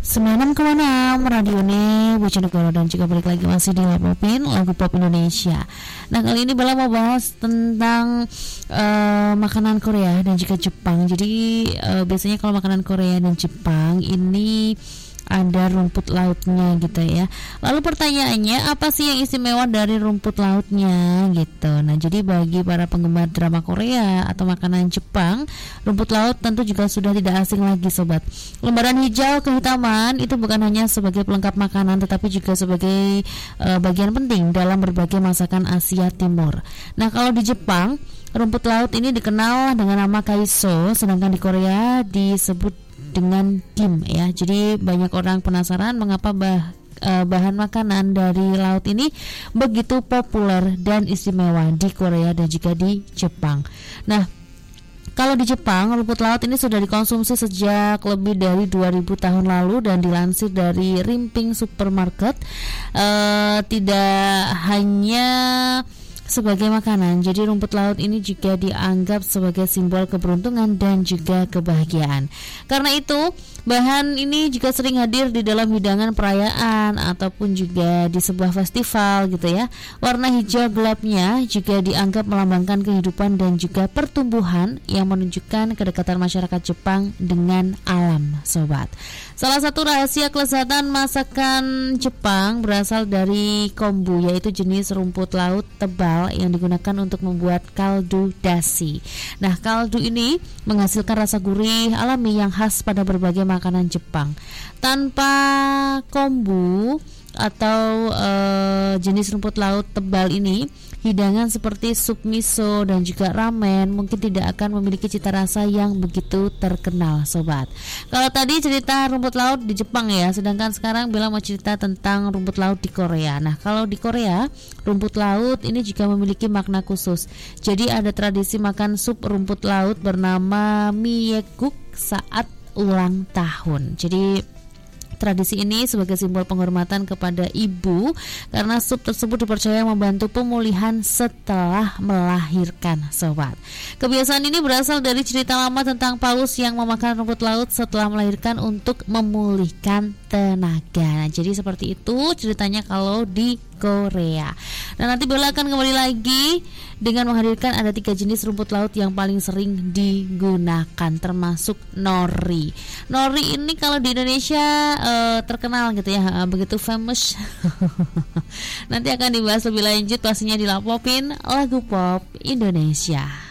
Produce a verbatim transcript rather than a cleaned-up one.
sembilan puluh enam koma enam Radio Ne Bojonegoro, dan juga balik lagi masih di Lapopin Lagu Pop Indonesia. Nah, kali ini Bella mau bahas tentang uh, makanan Korea dan juga Jepang. Jadi uh, biasanya kalau makanan Korea dan Jepang ini ada rumput lautnya gitu ya. Lalu pertanyaannya, apa sih yang istimewa dari rumput lautnya gitu. Nah, jadi bagi para penggemar drama Korea atau makanan Jepang, rumput laut tentu juga sudah tidak asing lagi sobat. Lembaran hijau kehitaman itu bukan hanya sebagai pelengkap makanan, tetapi juga sebagai uh, bagian penting dalam berbagai masakan Asia Timur. Nah, kalau di Jepang, rumput laut ini dikenal dengan nama kaiso, sedangkan di Korea disebut dengan dim ya. Jadi banyak orang penasaran mengapa bah, eh, bahan makanan dari laut ini begitu populer dan istimewa di Korea dan juga di Jepang. Nah, kalau di Jepang, rumput laut ini sudah dikonsumsi sejak lebih dari dua ribu tahun lalu, dan dilansir dari Rimping Supermarket, eh, tidak hanya sebagai makanan, jadi rumput laut ini juga dianggap sebagai simbol keberuntungan dan juga kebahagiaan. Karena itu, bahan ini juga sering hadir di dalam hidangan perayaan ataupun juga di sebuah festival gitu ya. Warna hijau gelapnya juga dianggap melambangkan kehidupan dan juga pertumbuhan, yang menunjukkan kedekatan masyarakat Jepang dengan alam, sobat. Salah satu rahasia kelezatan masakan Jepang berasal dari kombu, yaitu jenis rumput laut tebal yang digunakan untuk membuat kaldu dashi. Nah, kaldu ini menghasilkan rasa gurih alami yang khas pada berbagai makanan Jepang. Tanpa kombu atau e, jenis rumput laut tebal ini, hidangan seperti sup miso dan juga ramen mungkin tidak akan memiliki cita rasa yang begitu terkenal, sobat. Kalau tadi cerita rumput laut di Jepang ya, sedangkan sekarang Bella mau cerita tentang rumput laut di Korea. Nah, kalau di Korea, rumput laut ini juga memiliki makna khusus. Jadi ada tradisi makan sup rumput laut bernama mieguk saat ulang tahun. Jadi tradisi ini sebagai simbol penghormatan kepada ibu, karena sup tersebut dipercaya membantu pemulihan setelah melahirkan, sobat. Kebiasaan ini berasal dari cerita lama tentang paus yang memakan rumput laut setelah melahirkan untuk memulihkan tenaga. Nah, jadi seperti itu ceritanya kalau di Korea. Nah, nanti Bella akan kembali lagi dengan menghadirkan ada tiga jenis rumput laut yang paling sering digunakan, termasuk nori. Nori ini kalau di Indonesia uh, terkenal gitu ya, uh, begitu famous. Nanti akan dibahas lebih lanjut pastinya di Lapopin Lagu Pop Indonesia.